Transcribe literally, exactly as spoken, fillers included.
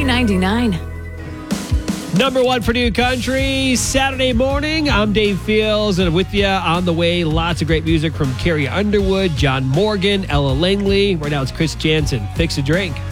ninety-nine. Number one for New Country, Saturday morning. I'm Dave Fields, and with you on the way, lots of great music from Carrie Underwood, John Morgan, Ella Langley. Right now it's Chris Jansen. Fix a Drink.